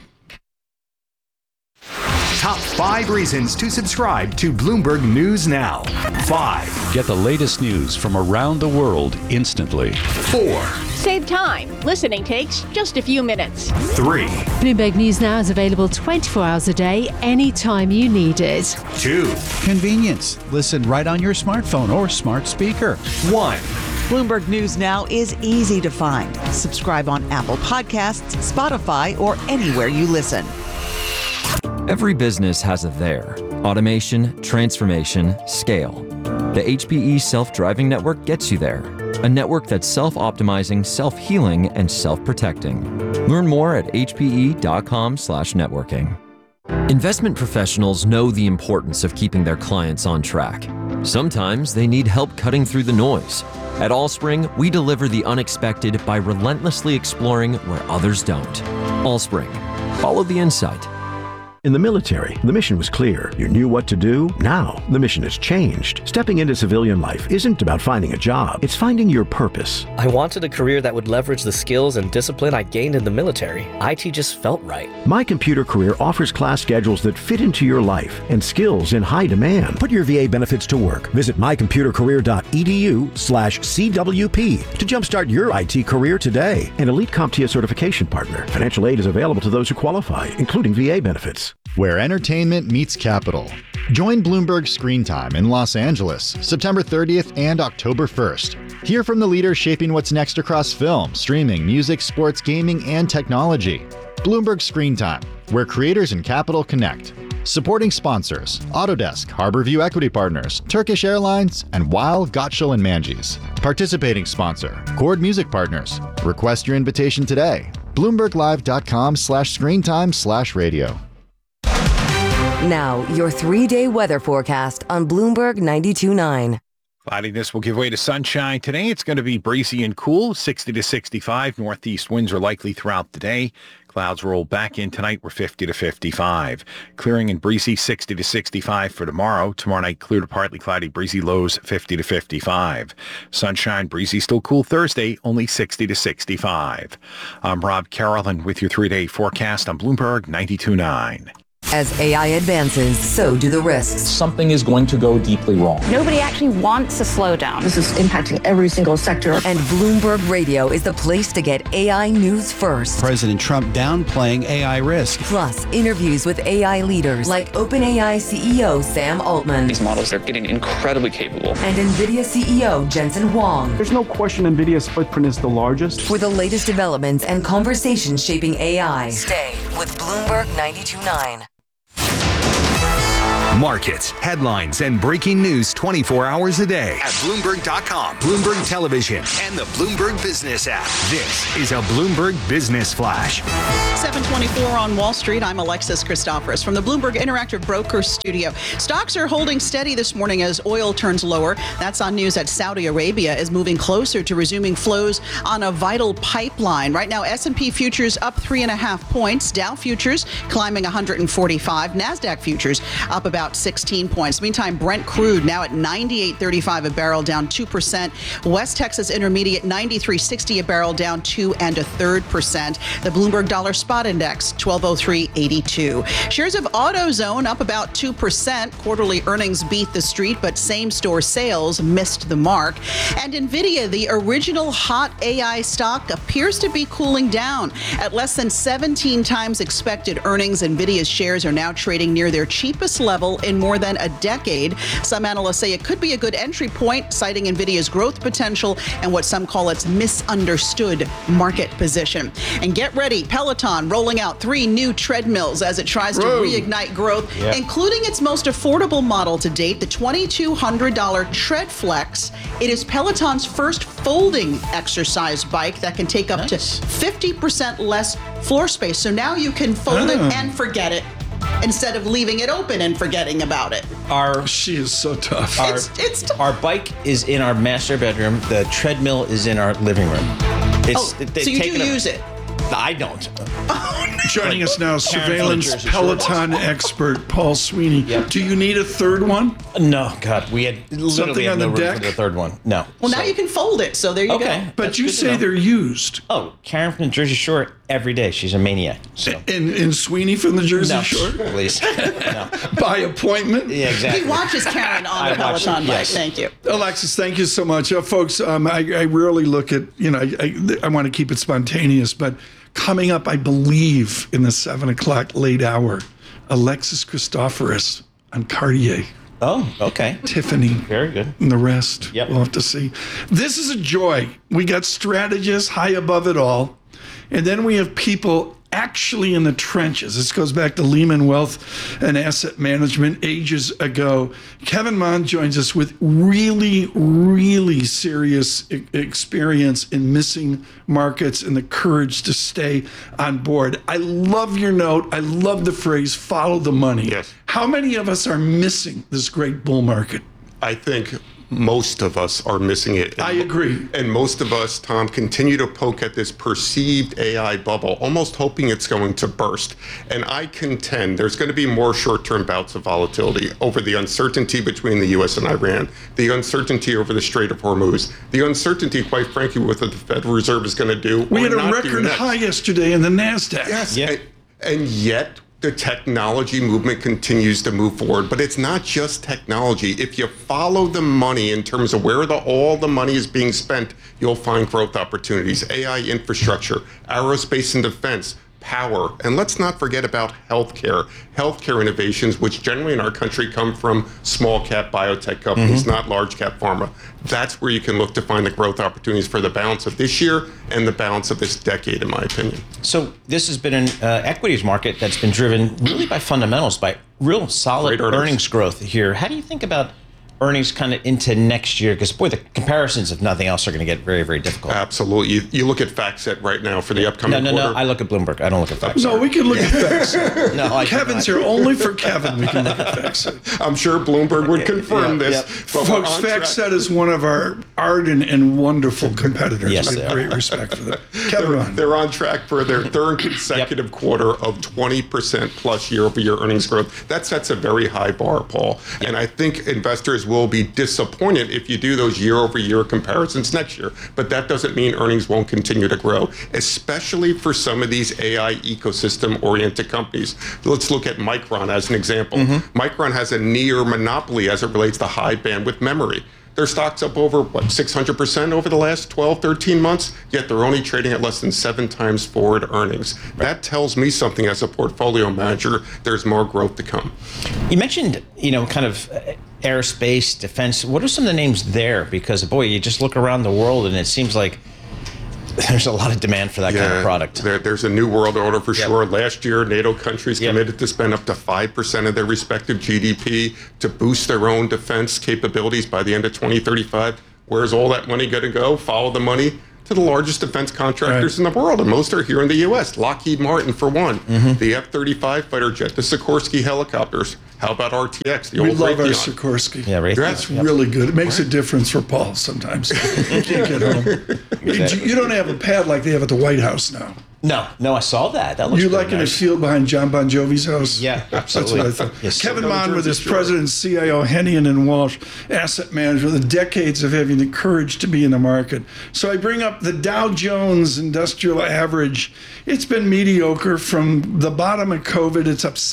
Top 5 reasons to subscribe to Bloomberg News Now. 5. Get the latest news from around the world instantly. 4. Save time. Listening takes just a few minutes. 3. Bloomberg News Now is available 24 hours a day, anytime you need it. 2. Convenience. Listen right on your smartphone or smart speaker. 1. Bloomberg News Now is easy to find. Subscribe on Apple Podcasts, Spotify, or anywhere you listen. Every business has a there. Automation, transformation, scale. The HPE Self-Driving Network gets you there. A network that's self-optimizing, self-healing, and self-protecting. Learn more at hpe.com/networking. Investment professionals know the importance of keeping their clients on track. Sometimes they need help cutting through the noise. At Allspring, we deliver the unexpected by relentlessly exploring where others don't. Allspring. Follow the insight. In the military, the mission was clear. You knew what to do. Now, the mission has changed. Stepping into civilian life isn't about finding a job. It's finding your purpose. I wanted a career that would leverage the skills and discipline I gained in the military. IT just felt right. My Computer Career offers class schedules that fit into your life and skills in high demand. Put your VA benefits to work. Visit mycomputercareer.edu/CWP to jumpstart your IT career today. An elite CompTIA certification partner. Financial aid is available to those who qualify, including VA benefits. Where entertainment meets capital. Join Bloomberg Screen Time in Los Angeles, September 30th and October 1st. Hear from the leaders shaping what's next across film, streaming, music, sports, gaming, and technology. Bloomberg Screen Time, where creators and capital connect. Supporting sponsors, Autodesk, Harborview Equity Partners, Turkish Airlines, and Weil, Gottschall & Manges. Participating sponsor, Chord Music Partners. Request your invitation today. BloombergLive.com/screentime/radio. Now, your 3-day weather forecast on Bloomberg 92.9. Cloudiness will give way to sunshine. Today it's going to be breezy and cool, 60 to 65. Northeast winds are likely throughout the day. Clouds roll back in tonight. We're 50 to 55. Clearing and breezy 60 to 65 for tomorrow. Tomorrow night, clear to partly cloudy, breezy lows 50 to 55. Sunshine, breezy, still cool Thursday, only 60 to 65. I'm Rob Carolyn with your 3-day forecast on Bloomberg 92.9. As AI advances, so do the risks. Something is going to go deeply wrong. Nobody actually wants a slowdown. This is impacting every single sector. And Bloomberg Radio is the place to get AI news first. President Trump downplaying AI risk. Plus, interviews with AI leaders like OpenAI CEO Sam Altman. These models are getting incredibly capable. And NVIDIA CEO Jensen Huang. There's no question NVIDIA's footprint is the largest. For the latest developments and conversations shaping AI, stay with Bloomberg 92.9. Markets, headlines, and breaking news 24 hours a day at Bloomberg.com, Bloomberg Television, and the Bloomberg Business app. This is a Bloomberg Business Flash. 7:24 on Wall Street. I'm Alexis Christoforous from the Bloomberg Interactive Brokers Studio. Stocks are holding steady this morning as oil turns lower. That's on news that Saudi Arabia is moving closer to resuming flows on a vital pipeline. Right now, S&P futures up 3.5 points. Dow futures climbing 145. NASDAQ futures up about 16 points. Meantime, Brent crude now at $98.35 a barrel, down 2%. West Texas Intermediate 93.60 a barrel, down 2 1/3%. The Bloomberg Dollar Spot Index 1203.82. Shares of AutoZone up about 2%. Quarterly earnings beat the street, but same-store sales missed the mark. And NVIDIA, the original hot AI stock, appears to be cooling down. At less than 17 times expected earnings, NVIDIA's shares are now trading near their cheapest level in more than a decade. Some analysts say it could be a good entry point, citing NVIDIA's growth potential and what some call its misunderstood market position. And get ready, Peloton rolling out 3 new treadmills as it tries to reignite growth, including its most affordable model to date, the $2,200 TreadFlex. It is Peloton's first folding exercise bike that can take up to 50% less floor space. So now you can fold it and forget it, instead of leaving it open and forgetting about it. She is so tough. It's tough. Our bike is in our master bedroom. The treadmill is in our living room. So you do use it? I don't. Joining us now, surveillance Peloton expert Paul Sweeney. Do you need a third one? No, God, we had something on the deck for the third one. No. Well, now you can fold it, so there you go. But you say they're used. Oh, Karen from the Jersey Shore every day. She's a maniac. So. And Sweeney from the Jersey Shore? Please. No. By appointment? Yeah, exactly. He watches Karen on the Peloton bike. Thank you. Alexis, thank you so much. Folks, I rarely look at, I want to keep it spontaneous, but coming up, I believe, in the 7 o'clock late hour, Alexis Christoforous on Cartier. Oh, okay. Tiffany. Very good. And the rest. Yep. We'll have to see. This is a joy. We got strategists high above it all. And then we have people actually in the trenches. This goes back to Lehman Wealth and Asset Management ages ago. Kevin Mon joins us with really, really serious experience in missing markets and the courage to stay on board. I love your note. I love the phrase, follow the money. Yes. How many of us are missing this great bull market? I think most of us are missing it. I agree. And most of us, Tom, continue to poke at this perceived AI bubble, almost hoping it's going to burst. And I contend there's going to be more short-term bouts of volatility over the uncertainty between the U.S. and Iran, the uncertainty over the Strait of Hormuz, the uncertainty, quite frankly, with what the Federal Reserve is going to do. We had a record high yesterday in the NASDAQ. Yes. Yeah. And yet, the technology movement continues to move forward, but it's not just technology. If you follow the money in terms of where all the money is being spent, you'll find growth opportunities. AI infrastructure, aerospace and defense, power, and let's not forget about healthcare innovations, which generally in our country come from small cap biotech companies, not large cap pharma. That's where you can look to find the growth opportunities for the balance of this year and the balance of this decade, in my opinion. So this has been an equities market that's been driven really by fundamentals, by real solid earnings growth here. How do you think about earnings kind of into next year? Because, boy, the comparisons, if nothing else, are going to get very, very difficult. Absolutely. You look at FactSet right now for the upcoming quarter. No. I look at Bloomberg. I don't look at FactSet. No, we can look at FactSet. No, Kevin's here only for Kevin. We can look at FactSet. I'm sure Bloomberg would confirm this. But folks, FactSet is one of our ardent and wonderful competitors. Yes, we have great respect for them. Kevin, they're on track for their third consecutive quarter of 20% plus year-over-year earnings growth. That sets a very high bar, Paul. And I think investors will be disappointed if you do those year-over-year comparisons next year. But that doesn't mean earnings won't continue to grow, especially for some of these AI ecosystem-oriented companies. Let's look at Micron as an example. Micron has a near monopoly as it relates to high bandwidth memory. Their stock's up over, 600% over the last 12, 13 months, yet they're only trading at less than 7 times forward earnings. That tells me something as a portfolio manager. There's more growth to come. You mentioned, kind of aerospace, defense. What are some of the names there? Because, boy, you just look around the world and it seems like there's a lot of demand for that kind of product. There's a new world order for sure. Last year, NATO countries committed to spend up to 5% of their respective GDP to boost their own defense capabilities by the end of 2035. Where's all that money going to go? Follow the money to the largest defense contractors in the world, and most are here in the U.S. Lockheed Martin, for one. The F-35 fighter jet, the Sikorsky helicopters. How about RTX? The we old love our Raytheon. Sikorsky. Yeah, Raytheon. That's really good. It makes a difference for Paul sometimes. You can't get home. You don't have a pad like they have at the White House now. No, I saw that. That looks You really like in a nice. field behind John Bon Jovi's house? Yeah, absolutely. That's what I thought. Yes, Kevin sir. Mon with his president and CIO, Hennian and Walsh, asset manager, the decades of having the courage to be in the market. So I bring up the Dow Jones Industrial Average. It's been mediocre from the bottom of COVID. It's up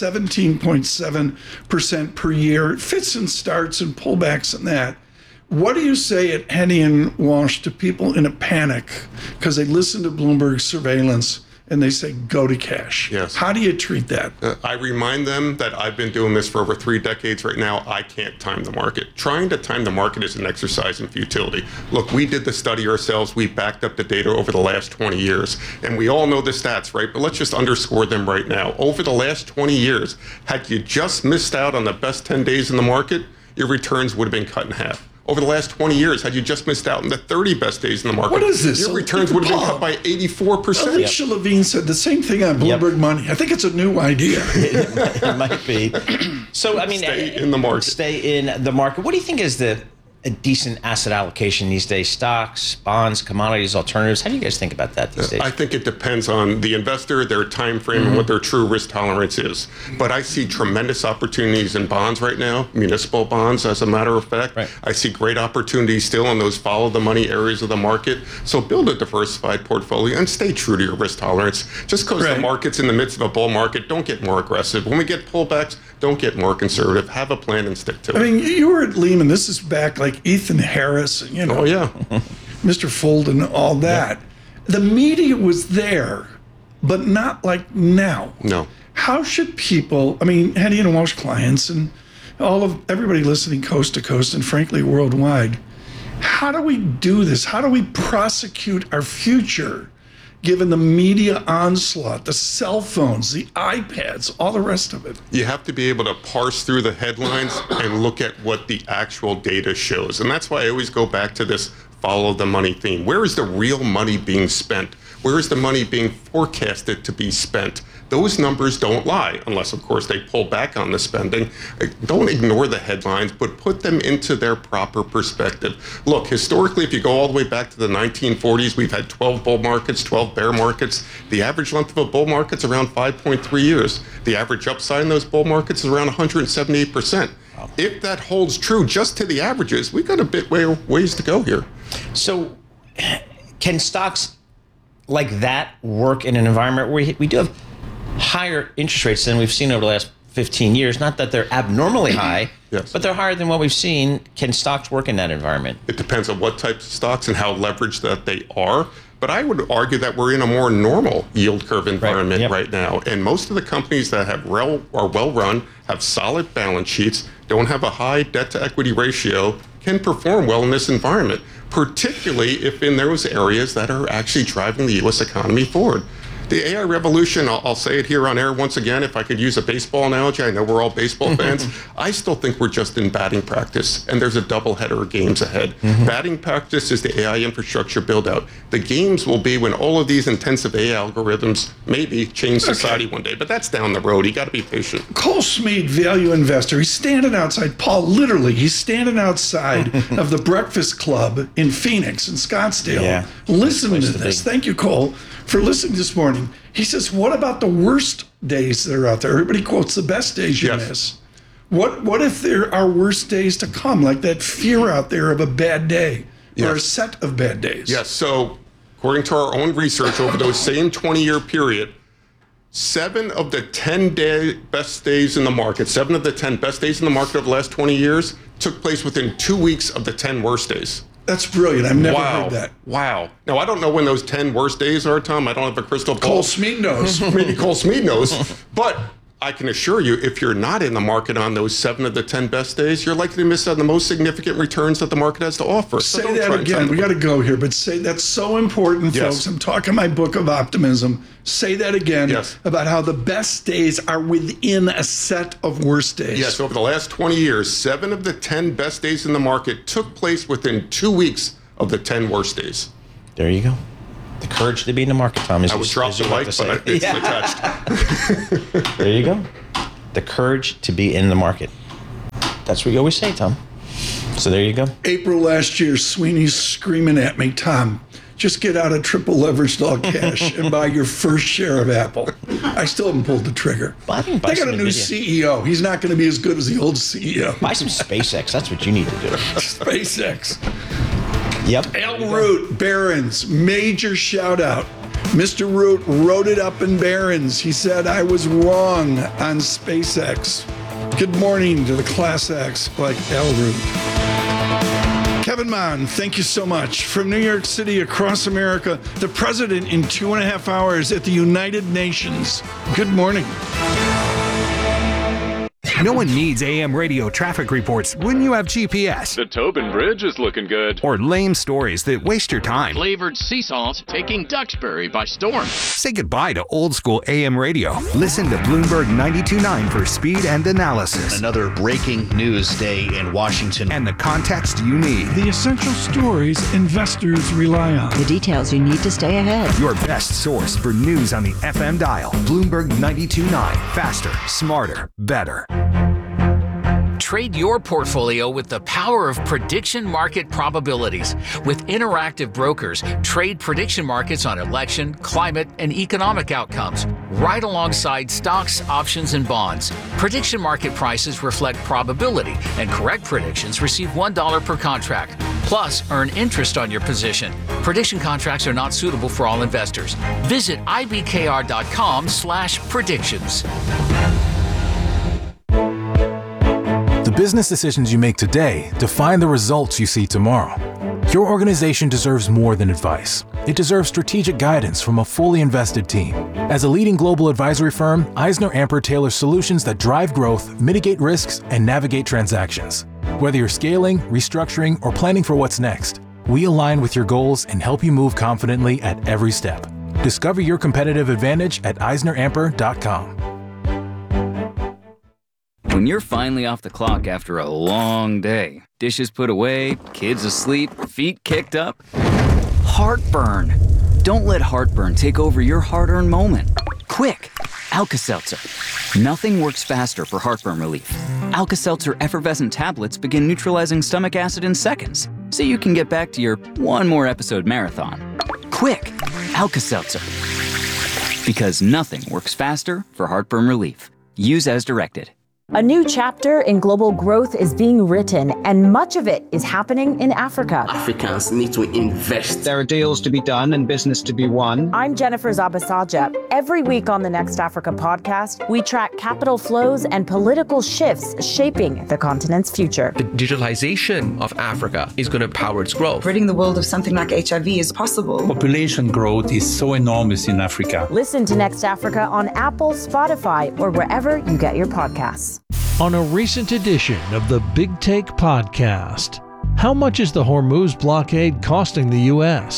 17.7% per year. It fits and starts and pullbacks and that. What do you say at Henny and Walsh to people in a panic because they listen to Bloomberg surveillance and they say, go to cash? Yes. How do you treat that? I remind them that I've been doing this for over 3 decades right now. I can't time the market. Trying to time the market is an exercise in futility. Look, we did the study ourselves. We backed up the data over the last 20 years. And we all know the stats, right? But let's just underscore them right now. Over the last 20 years, had you just missed out on the best 10 days in the market, your returns would have been cut in half. Over the last 20 years, had you just missed out on the 30 best days in the market, What is this? your returns would have been cut by 84%. Alicia Levine said the same thing on Bloomberg Money. I think it's a new idea. It might be. So, I mean, Stay in the market. Stay in the market. What do you think is a decent asset allocation these days? Stocks, bonds, commodities, alternatives. How do you guys think about that these days? I think it depends on the investor, their time frame, and what their true risk tolerance is. But I see tremendous opportunities in bonds right now, municipal bonds, as a matter of fact. I see great opportunities still in those follow the money areas of the market. So build a diversified portfolio and stay true to your risk tolerance. Just because the market's in the midst of a bull market, don't get more aggressive. When we get pullbacks, don't get more conservative. Have a plan and stick to it. I mean, you were at Lehman. This is back like Ethan Harris, and, Oh, yeah. Mr. Folden, all that. The media was there, but not like now. No. How should people, I mean, Henny and Walsh clients and everybody listening coast to coast and frankly worldwide, how do we do this? How do we prosecute our future given the media onslaught, the cell phones, the iPads, all the rest of it? You have to be able to parse through the headlines and look at what the actual data shows. And that's why I always go back to this follow the money theme. Where is the real money being spent? Where is the money being forecasted to be spent? Those numbers don't lie, unless, of course, they pull back on the spending. Don't ignore the headlines, but put them into their proper perspective. Look, historically, if you go all the way back to the 1940s, we've had 12 bull markets, 12 bear markets. The average length of a bull market's around 5.3 years. The average upside in those bull markets is around 178%. If that holds true just to the averages, we've got a bit ways to go here. So can stocks like that work in an environment where we do have higher interest rates than we've seen over the last 15 years? Not that they're abnormally high, but they're higher than what we've seen. Can stocks work in that environment? It depends on what types of stocks and how leveraged that they are. But I would argue that we're in a more normal yield curve environment right now. And most of the companies that are well run, have solid balance sheets, don't have a high debt to equity ratio, can perform well in this environment, particularly if in those areas that are actually driving the U.S. economy forward. The AI revolution, I'll say it here on air once again, if I could use a baseball analogy, I know we're all baseball fans. I still think we're just in batting practice, and there's a doubleheader of games ahead. Batting practice is the AI infrastructure build-out. The games will be when all of these intensive AI algorithms maybe change society one day, but that's down the road. You got to be patient. Cole Smead, value investor. He's standing outside, Paul, literally, he's standing outside of the Breakfast Club in Phoenix, in Scottsdale. Yeah. Listen to this. Thank you, Cole, for listening this morning. He says, what about the worst days that are out there? Everybody quotes the best days you miss. What if there are worse days to come, like that fear out there of a bad day or a set of bad days? Yes, so according to our own research over those same 20-year period, 7 of the 10 best days in the market, 7 of the 10 best days in the market over the last 20 years took place within 2 weeks of the 10 worst days. That's brilliant. I've never heard that. Wow. Now, I don't know when those 10 worst days are, Tom. I don't have a crystal ball. Cole Smead knows. Maybe Cole Smead knows. But I can assure you, if you're not in the market on those 7 of the 10 best days, you're likely to miss out on the most significant returns that the market has to offer. Say that again. We got to go here, but say that's so important, folks. I'm talking my book of optimism. Say that again about how the best days are within a set of worst days. Yes, over the last 20 years, 7 of the 10 best days in the market took place within 2 weeks of the 10 worst days. There you go. The courage to be in the market, Tom. I would drop the mic, but it's attached. There you go. The courage to be in the market. That's what you always say, Tom. So there you go. April last year, Sweeney's screaming at me, Tom, just get out of triple leveraged all cash and buy your first share of Apple. I still haven't pulled the trigger. They got a new CEO. He's not going to be as good as the old CEO. Buy some SpaceX. That's what you need to do. SpaceX. Yep. Al Root, Barron's, major shout out. Mr. Root wrote it up in Barron's. He said, I was wrong on SpaceX. Good morning to the class acts like Al Root. Kevin Mon, thank you so much. From New York City across America, the president in 2.5 hours at the United Nations. Good morning. No one needs AM radio traffic reports when you have GPS. The Tobin Bridge is looking good. Or lame stories that waste your time. Flavored sea salt taking Duxbury by storm. Say goodbye to old school AM radio. Listen to Bloomberg 92.9 for speed and analysis. Another breaking news day in Washington. And the context you need. The essential stories investors rely on. The details you need to stay ahead. Your best source for news on the FM dial. Bloomberg 92.9. Faster, smarter, better. Trade your portfolio with the power of prediction market probabilities. With Interactive Brokers, trade prediction markets on election, climate, and economic outcomes, right alongside stocks, options, and bonds. Prediction market prices reflect probability, and correct predictions receive $1 per contract. Plus, earn interest on your position. Prediction contracts are not suitable for all investors. Visit ibkr.com/predictions. The business decisions you make today define the results you see tomorrow. Your organization deserves more than advice. It deserves strategic guidance from a fully invested team. As a leading global advisory firm, EisnerAmper tailors solutions that drive growth, mitigate risks, and navigate transactions. Whether you're scaling, restructuring, or planning for what's next, we align with your goals and help you move confidently at every step. Discover your competitive advantage at EisnerAmper.com. When you're finally off the clock after a long day, dishes put away, kids asleep, feet kicked up, heartburn. Don't let heartburn take over your hard-earned moment. Quick, Alka-Seltzer. Nothing works faster for heartburn relief. Alka-Seltzer effervescent tablets begin neutralizing stomach acid in seconds, so you can get back to your one more episode marathon. Quick, Alka-Seltzer. Because nothing works faster for heartburn relief. Use as directed. A new chapter in global growth is being written, and much of it is happening in Africa. Africans need to invest. There are deals to be done and business to be won. I'm Jennifer Zabasaja. Every week on the Next Africa podcast, we track capital flows and political shifts shaping the continent's future. The digitalization of Africa is going to power its growth. Ridding the world of something like HIV is possible. Population growth is so enormous in Africa. Listen to Next Africa on Apple, Spotify, or wherever you get your podcasts. On a recent edition of the Big Take podcast, how much is the Hormuz blockade costing the U.S.?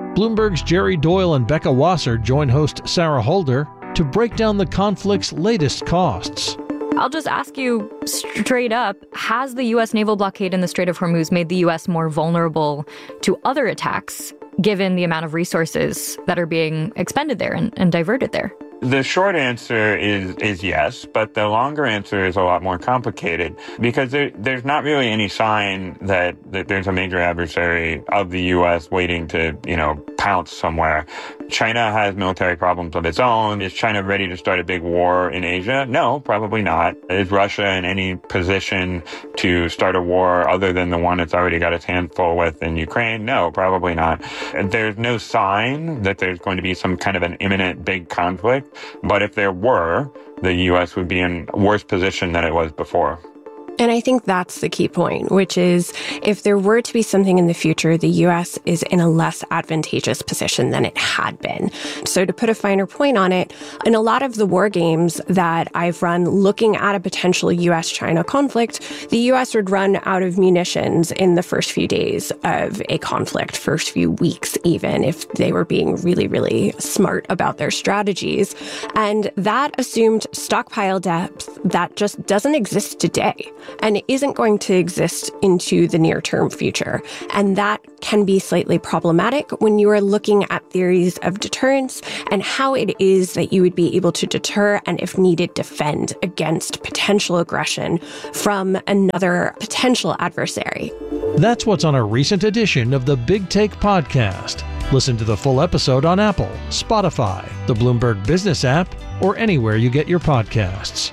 Bloomberg's Jerry Doyle and Becca Wasser join host Sarah Holder to break down the conflict's latest costs. I'll just ask you straight up, has the U.S. naval blockade in the Strait of Hormuz made the U.S. more vulnerable to other attacks, given the amount of resources that are being expended there and diverted there? The short answer is yes, but the longer answer is a lot more complicated because there's not really any sign that there's a major adversary of the U.S. waiting to, pounce somewhere. China has military problems of its own. Is China ready to start a big war in Asia? No, probably not. Is Russia in any position to start a war other than the one it's already got its hands full with in Ukraine? No, probably not. There's no sign that there's going to be some kind of an imminent big conflict. But if there were, the U.S. would be in a worse position than it was before. And I think that's the key point, which is if there were to be something in the future, the U.S. is in a less advantageous position than it had been. So to put a finer point on it, in a lot of the war games that I've run looking at a potential U.S.-China conflict, the U.S. would run out of munitions in the first few days of a conflict, first few weeks even, if they were being really, really smart about their strategies. And that assumed stockpile depth that just doesn't exist today. And isn't going to exist into the near-term future. And that can be slightly problematic when you are looking at theories of deterrence and how it is that you would be able to deter and, if needed, defend against potential aggression from another potential adversary. That's what's on a recent edition of the Big Take podcast. Listen to the full episode on Apple, Spotify, the Bloomberg Business app, or anywhere you get your podcasts.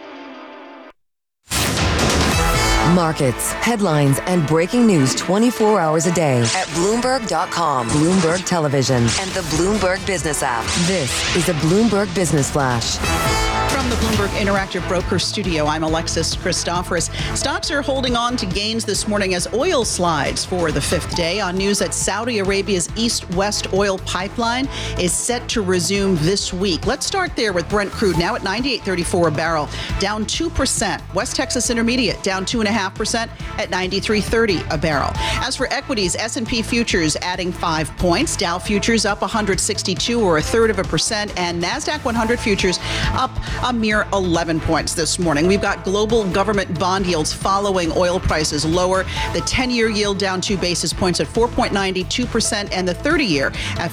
Markets, headlines, and breaking news 24 hours a day at Bloomberg.com, Bloomberg Television, and the Bloomberg Business app. This is a Bloomberg Business Flash. From the Bloomberg Interactive Broker Studio, I'm Alexis Christoforous. Stocks are holding on to gains this morning as oil slides for the fifth day on news that Saudi Arabia's East-West oil pipeline is set to resume this week. Let's start there with Brent crude, now at $98.34 a barrel, down 2%. West Texas Intermediate down 2.5% at $93.30 a barrel. As for equities, S&P futures adding 5 points, Dow futures up 162 or 1/3%, and NASDAQ 100 futures up a mere 11 points this morning. We've got global government bond yields following oil prices lower. The 10-year yield down 2 basis points at 4.92% and the 30-year at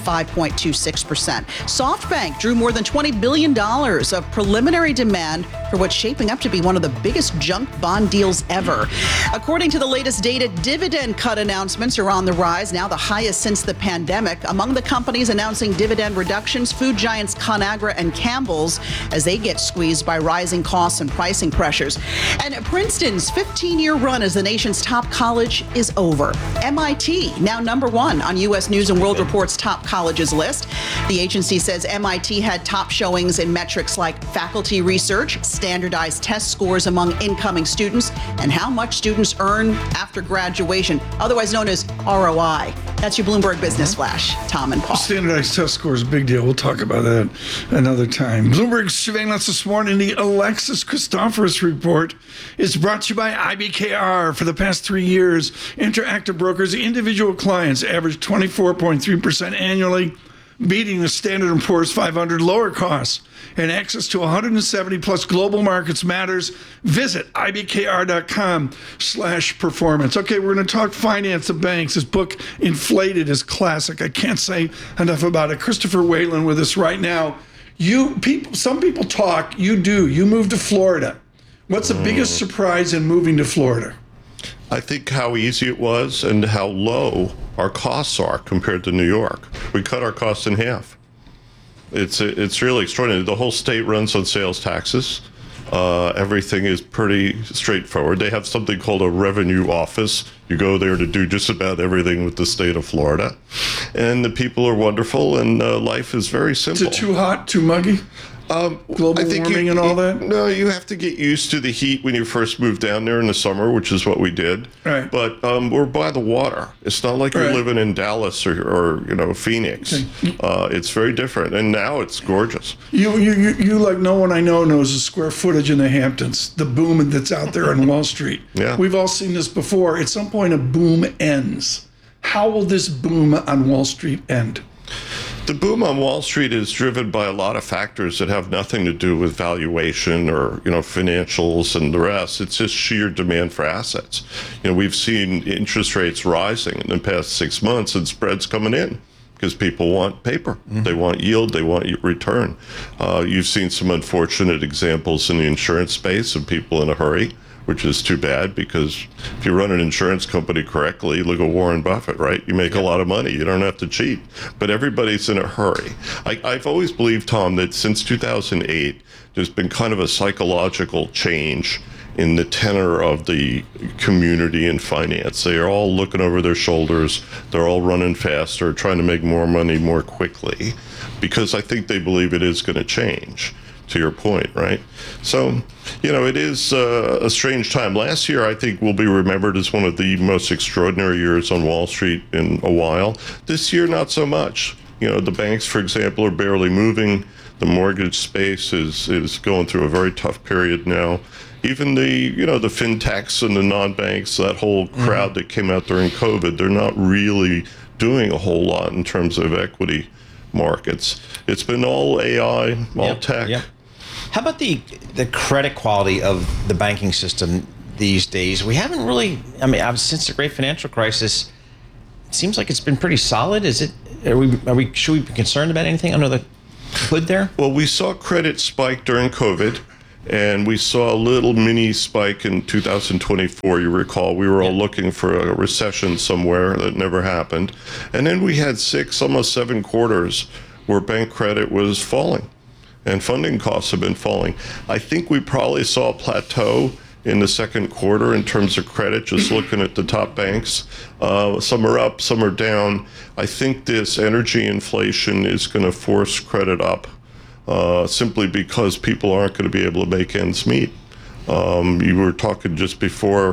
5.26%. SoftBank drew more than $20 billion of preliminary demand for what's shaping up to be one of the biggest junk bond deals ever. According to the latest data, dividend cut announcements are on the rise, now the highest since the pandemic. Among the companies announcing dividend reductions, food giants Conagra and Campbell's, as they get squeezed by rising costs and pricing pressures. And Princeton's 15-year run as the nation's top college is over. MIT, now number 1 on U.S. News & World Report's top colleges list. The agency says MIT had top showings in metrics like faculty research, standardized test scores among incoming students, and how much students earn after graduation, otherwise known as ROI. That's your Bloomberg Business Flash. Tom and Paul. Standardized test score is a big deal. We'll talk about that another time. Bloomberg's surveillance this morning, the Alexis Christoforous Report, is brought to you by IBKR. For the past 3 years, Interactive Brokers' individual clients averaged 24.3% annually, beating the Standard & Poor's 500 lower costs. And access to 170 plus global markets matters. Visit ibkr.com/performance. Okay, we're going to talk finance of banks. His book, Inflated, is classic. I can't say enough about it. Christopher Whalen with us right now. Some people talk, you do. You moved to Florida. What's the biggest surprise in moving to Florida? I think how easy it was and how low our costs are compared to New York. We cut our costs in half. It's really extraordinary. The whole state runs on sales taxes. Everything is pretty straightforward. They have something called a revenue office. You go there to do just about everything with the state of Florida. And the people are wonderful, and life is very simple. Is it too hot, too muggy? Global warming and all that? No, you have to get used to the heat when you first move down there in the summer, which is what we did. Right. But we're by the water. It's not like you're living in Dallas or Phoenix. Okay. It's very different, and now it's gorgeous. You like no one I know knows the square footage in the Hamptons, the boom that's out there on Wall Street. Yeah. We've all seen this before. At some point, a boom ends. how will this boom on Wall Street end? The boom on Wall Street is driven by a lot of factors that have nothing to do with valuation or, financials and the rest. It's just sheer demand for assets. We've seen interest rates rising in the past 6 months and spreads coming in because people want paper. Mm-hmm. They want yield. They want return. You've seen some unfortunate examples in the insurance space of people in a hurry, which is too bad because if you run an insurance company correctly, look at Warren Buffett, right? You make a lot of money. You don't have to cheat. But everybody's in a hurry. I've always believed, Tom, that since 2008, there's been kind of a psychological change in the tenor of the community in finance. They are all looking over their shoulders. They're all running faster, trying to make more money more quickly because I think they believe it is going to change. To your point, right? So, it is a strange time. Last year, I think, will be remembered as one of the most extraordinary years on Wall Street in a while. This year, not so much. The banks, for example, are barely moving. The mortgage space is going through a very tough period now. Even the fintechs and the non-banks, that whole crowd that came out during COVID, they're not really doing a whole lot in terms of equity markets. It's been all AI, all tech. Yep. How about the credit quality of the banking system these days? We haven't really, since the great financial crisis, it seems like it's been pretty solid. Should we be concerned about anything under the hood there? Well, we saw credit spike during COVID, and we saw a little mini spike in 2024. You recall, we were all looking for a recession somewhere that never happened. And then we had 6, almost 7 quarters where bank credit was falling. And funding costs have been falling. I think we probably saw a plateau in the second quarter in terms of credit, just looking at the top banks. Some are up, some are down. I think this energy inflation is going to force credit up simply because people aren't going to be able to make ends meet. You were talking just before,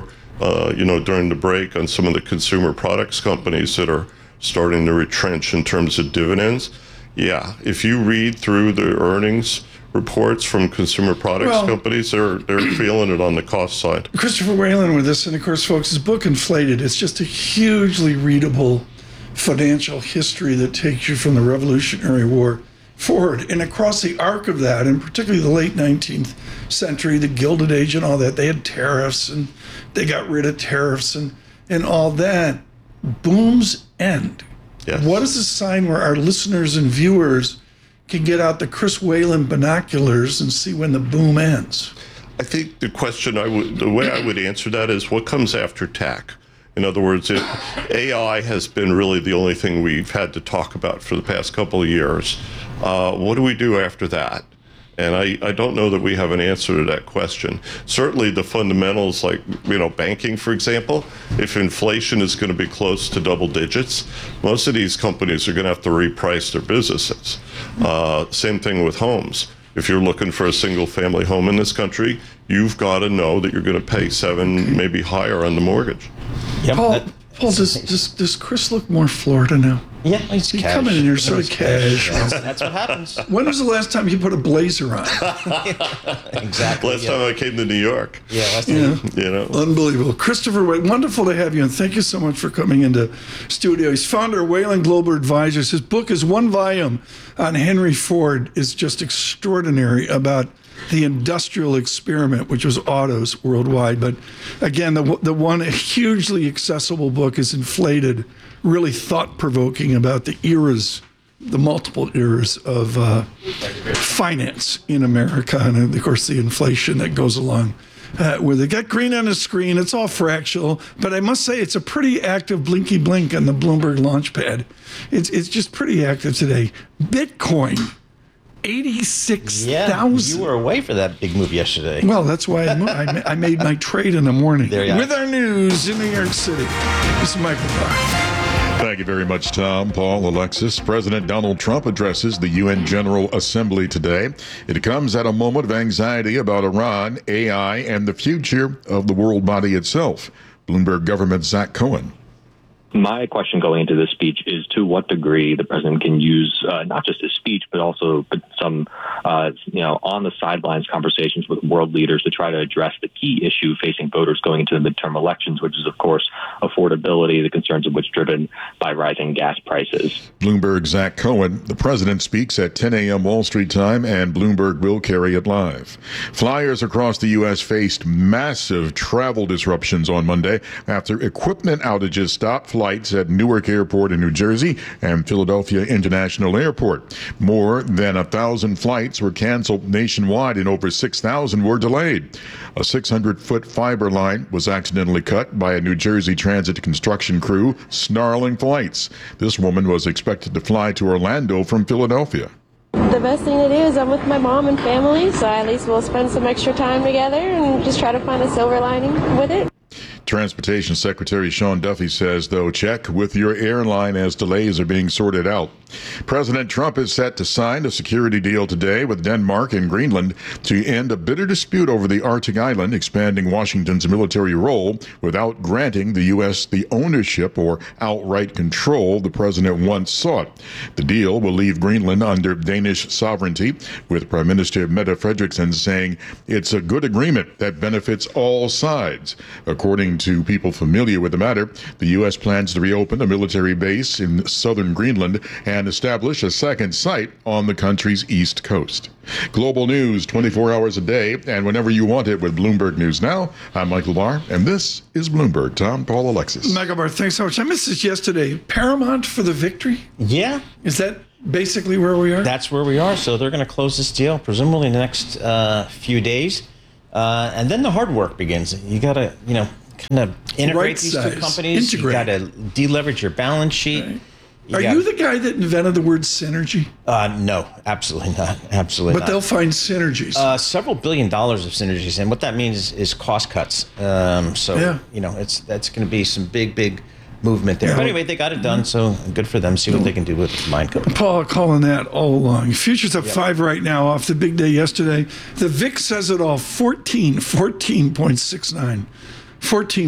during the break on some of the consumer products companies that are starting to retrench in terms of dividends. Yeah, if you read through the earnings reports from consumer products companies, they're feeling it on the cost side. Christopher Whalen with us, and of course, folks, his book Inflated. It's just a hugely readable financial history that takes you from the Revolutionary War forward and across the arc of that, and particularly the late 19th century, the Gilded Age and all that. They had tariffs, and they got rid of tariffs and all that. Booms end. Yes. What is a sign where our listeners and viewers can get out the Chris Whalen binoculars and see when the boom ends? I think the way I would answer that is what comes after tech? In other words, AI has been really the only thing we've had to talk about for the past couple of years. What do we do after that? And I don't know that we have an answer to that question. Certainly the fundamentals like, banking, for example, if inflation is going to be close to double digits, most of these companies are going to have to reprice their businesses. Same thing with homes. If you're looking for a single family home in this country, you've got to know that you're going to pay 7, maybe higher on the mortgage. Yep. Paul, does Chris look more Florida now? Yeah, he's coming in here sort of cash. That's what happens. When was the last time you put a blazer on? Exactly. Last time I came to New York. Yeah, last time. Unbelievable. Christopher, wonderful to have you, and thank you so much for coming into studio. He's founder of Whalen Global Advisors. His book is 1 volume on Henry Ford. Is just extraordinary about the industrial experiment, which was autos worldwide. But again, the one hugely accessible book is Inflated, really thought-provoking about the multiple eras of finance in America, and of course the inflation that goes along with it. Got green on the screen. It's all fractional, but I must say it's a pretty active blinky blink on the Bloomberg Launchpad. It's just pretty active today. Bitcoin. 86,000. Yeah, you were away for that big move yesterday. Well, that's why I made my trade in the morning. With our news in New York City. This is Michael Barr. Thank you very much, Tom, Paul, Alexis. President Donald Trump addresses the UN General Assembly today. It comes at a moment of anxiety about Iran, AI, and the future of the world body itself. Bloomberg government Zach Cohen. My question going into this speech is to what degree the president can use not just his speech, but also some, on the sidelines conversations with world leaders to try to address the key issue facing voters going into the midterm elections, which is, of course, affordability, the concerns of which driven by rising gas prices. Bloomberg's Zach Cohen. The president speaks at 10 a.m. Wall Street time, and Bloomberg will carry it live. Flyers across the U.S. faced massive travel disruptions on Monday after equipment outages stopped flights at Newark Airport in New Jersey and Philadelphia International Airport. More than 1,000 flights were canceled nationwide and over 6,000 were delayed. A 600-foot fiber line was accidentally cut by a New Jersey Transit construction crew, snarling flights. This woman was expected to fly to Orlando from Philadelphia. The best thing to do is I'm with my mom and family, so at least we'll spend some extra time together and just try to find a silver lining with it. Transportation Secretary Sean Duffy says, though, check with your airline as delays are being sorted out. President Trump is set to sign a security deal today with Denmark and Greenland to end a bitter dispute over the Arctic island, expanding Washington's military role without granting the U.S. the ownership or outright control the president once sought. The deal will leave Greenland under Danish sovereignty, with Prime Minister Mette Frederiksen saying it's a good agreement that benefits all sides. According to people familiar with the matter, the U.S. plans to reopen a military base in southern Greenland and establish a second site on the country's east coast. Global news 24 hours a day and whenever you want it with Bloomberg News Now. I'm Michael Barr, and this is Bloomberg. Tom, Paul, Alexis. Michael Barr, thanks so much. I missed this yesterday. Paramount for the victory? Yeah. Is that basically where we are? That's where we are. So they're going to close this deal presumably in the next few days. And then the hard work begins. You got to, kind of integrate these two companies. You got to deleverage your balance sheet. Right. Are you the guy that invented the word synergy? No, absolutely not. Absolutely but not. But they'll find synergies. Several $1 billion of synergies. And what that means is cost cuts. That's going to be some big movement there. Yeah. But anyway, they got it done, so good for them. See what they can do with the combined company. Paul, calling that all along. Futures up 5 right now off the big day yesterday. The VIX says it all, 14.69. 14